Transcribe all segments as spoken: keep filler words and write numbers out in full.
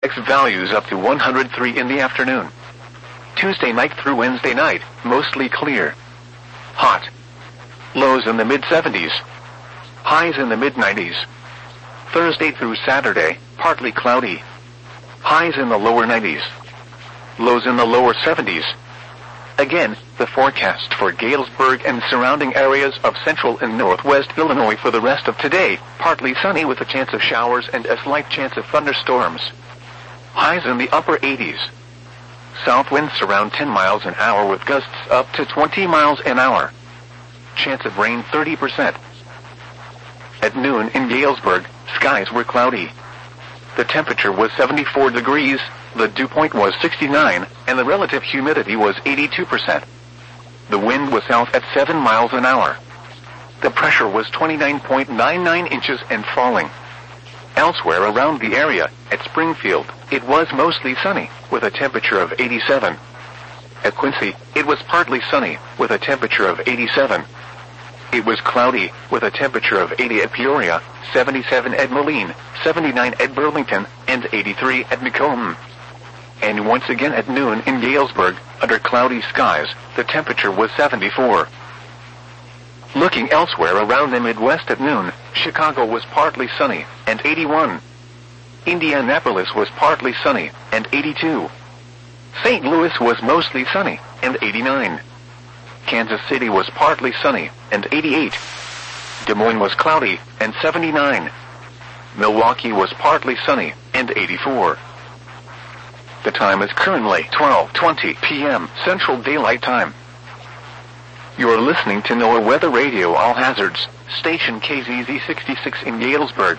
index values up to one hundred three in the afternoon. Tuesday night through Wednesday night, mostly clear. Hot. Lows in the mid seventies. Highs in the mid nineties. Thursday through Saturday, partly cloudy. Highs in the lower nineties. Lows in the lower seventies. Again, the forecast for Galesburg and surrounding areas of central and northwest Illinois for the rest of today, partly sunny with a chance of showers and a slight chance of thunderstorms. Highs in the upper eighties. South winds around ten miles an hour with gusts up to twenty miles an hour. Chance of rain thirty percent. At noon in Galesburg, skies were cloudy. The temperature was seventy-four degrees, the dew point was sixty-nine, and the relative humidity was eighty-two percent. The wind was south at seven miles an hour. The pressure was twenty-nine point nine nine inches and falling. Elsewhere around the area, at Springfield, it was mostly sunny, with a temperature of eighty-seven. At Quincy, it was partly sunny, with a temperature of eighty-seven. It was cloudy, with a temperature of eighty at Peoria, seventy-seven at Moline, seventy-nine at Burlington, and eighty-three at Macomb. And once again at noon in Galesburg, under cloudy skies, the temperature was seventy-four. Looking elsewhere around the Midwest at noon, Chicago was partly sunny, and eighty-one. Indianapolis was partly sunny, and eighty-two. Saint Louis was mostly sunny, and eighty-nine. Kansas City was partly sunny, and eighty-eight. Des Moines was cloudy, and seventy-nine. Milwaukee was partly sunny, and eighty-four. The time is currently twelve twenty p m Central Daylight Time. You are listening to NOAA Weather Radio All Hazards, station K Z Z sixty-six in Galesburg.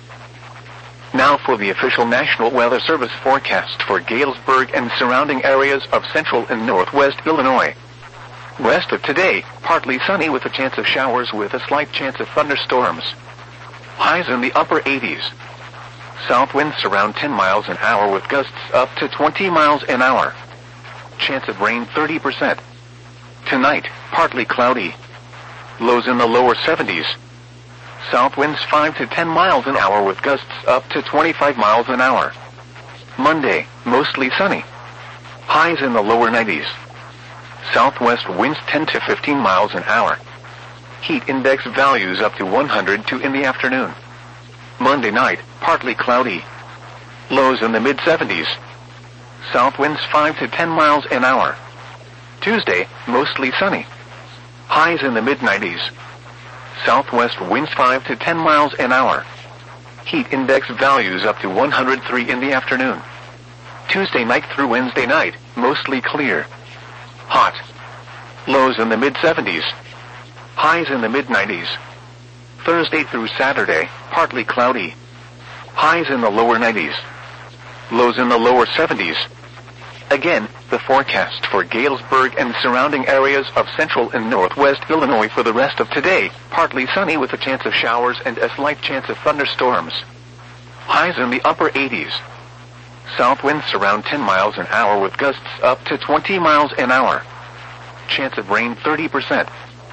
Now for the official National Weather Service forecast for Galesburg and surrounding areas of central and northwest Illinois. Rest of today, partly sunny with a chance of showers with a slight chance of thunderstorms. Highs in the upper eighties. South winds around ten miles an hour with gusts up to twenty miles an hour. Chance of rain thirty percent. Tonight, partly cloudy. Lows in the lower seventies. South winds five to ten miles an hour with gusts up to twenty-five miles an hour. Monday, mostly sunny. Highs in the lower nineties. Southwest winds ten to fifteen miles an hour. Heat index values up to one hundred two in the afternoon. Monday night, partly cloudy. Lows in the mid seventies. South winds five to ten miles an hour. Tuesday, mostly sunny. Highs in the mid nineties. Southwest winds five to ten miles an hour. Heat index values up to one hundred three in the afternoon. Tuesday night through Wednesday night, mostly clear. Hot. Lows in the mid seventies. Highs in the mid nineties. Thursday through Saturday, partly cloudy. Highs in the lower nineties. Lows in the lower seventies. Again, the forecast for Galesburg and surrounding areas of central and northwest Illinois for the rest of today, partly sunny with a chance of showers and a slight chance of thunderstorms. Highs in the upper eighties. South winds around ten miles an hour with gusts up to twenty miles an hour. Chance of rain thirty percent.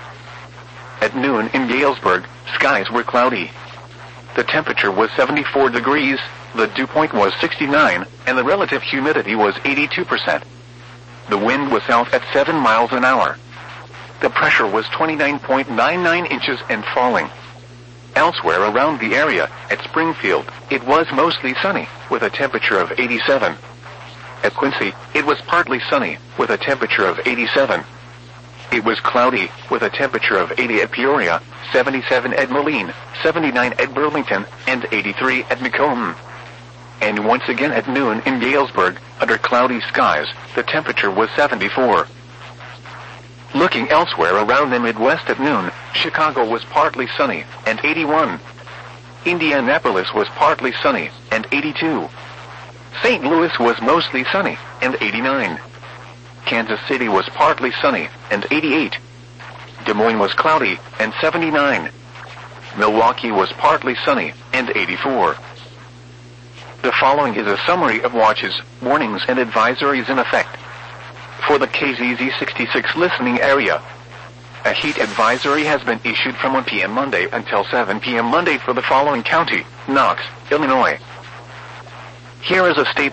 At noon in Galesburg, skies were cloudy. The temperature was seventy-four degrees, the dew point was sixty-nine, and the relative humidity was eighty-two percent. The wind was south at seven miles an hour. The pressure was twenty-nine point nine nine inches and falling. Elsewhere around the area, at Springfield, it was mostly sunny, with a temperature of eighty-seven. At Quincy, it was partly sunny, with a temperature of eighty-seven. It was cloudy, with a temperature of eighty at Peoria, seventy-seven at Moline, seventy-nine at Burlington, and eighty-three at Macomb. And once again at noon in Galesburg, under cloudy skies, the temperature was seventy-four. Looking elsewhere around the Midwest at noon, Chicago was partly sunny, and eighty-one. Indianapolis was partly sunny, and eighty-two. Saint Louis was mostly sunny, and eighty-nine. Kansas City was partly sunny, and eighty-eight. Des Moines was cloudy, and seventy-nine. Milwaukee was partly sunny, and eighty-four. The following is a summary of watches, warnings, and advisories in effect for the K Z Z sixty-six listening area. A heat advisory has been issued from one p m Monday until seven p m Monday for the following county: Knox, Illinois. Here is a statement